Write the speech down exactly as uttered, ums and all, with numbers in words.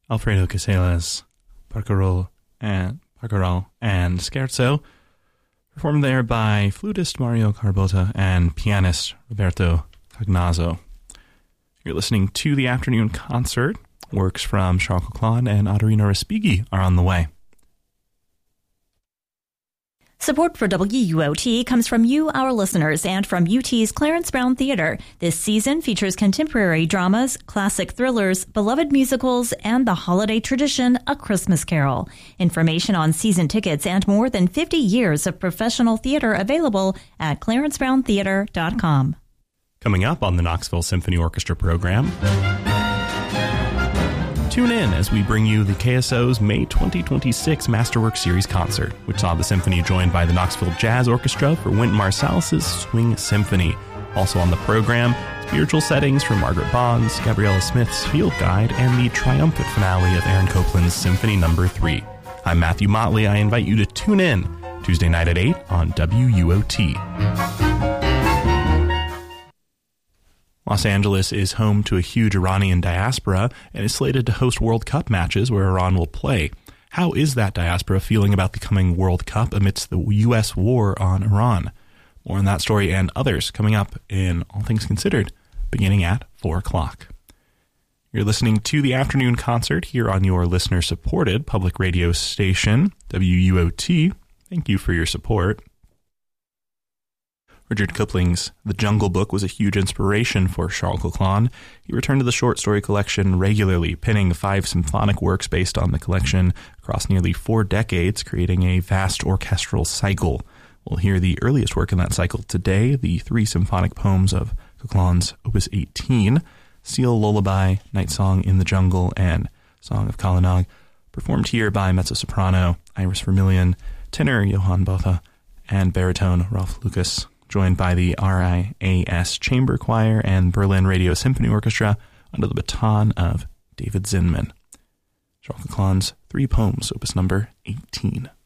Alfredo Casales, Barcarolle and Barcarolle and Scherzo, performed there by flutist Mario Carbota and pianist Roberto Cagnazzo. You're listening to the afternoon concert. Works from Charles Coquelin and Ottorino Respighi are on the way. Support for W U O T comes from you, our listeners, and from U T's Clarence Brown Theater. This season features contemporary dramas, classic thrillers, beloved musicals, and the holiday tradition, A Christmas Carol. Information on season tickets and more than fifty years of professional theater available at clarence brown theater dot com. Coming up on the Knoxville Symphony Orchestra program, tune in as we bring you the K S O's May twenty twenty-six Masterwork Series concert, which saw the symphony joined by the Knoxville Jazz Orchestra for Wynton Marsalis' Swing Symphony. Also on the program, spiritual settings from Margaret Bond's, Gabriella Smith's Field Guide, and the triumphant finale of Aaron Copland's Symphony Number three. I'm Matthew Motley. I invite you to tune in Tuesday night at eight on W U O T. Los Angeles is home to a huge Iranian diaspora and is slated to host World Cup matches where Iran will play. How is that diaspora feeling about the coming World Cup amidst the U S war on Iran? More on that story and others coming up in All Things Considered, beginning at four o'clock. You're listening to the afternoon concert here on your listener-supported public radio station, W U O T. Thank you for your support. Rudyard Kipling's The Jungle Book was a huge inspiration for Charles Coquelin. He returned to the short story collection regularly, penning five symphonic works based on the collection across nearly four decades, creating a vast orchestral cycle. We'll hear the earliest work in that cycle today, the three symphonic poems of Coquelin's Opus eighteen, Seal Lullaby, Night Song in the Jungle, and Song of Kala Nog, performed here by mezzo-soprano Iris Vermillion, tenor Johann Botha, and baritone Rolf Lucas, joined by the R I A S Chamber Choir and Berlin Radio Symphony Orchestra under the baton of David Zinman. Charles Coquelin's Three Poems, Opus number eighteen.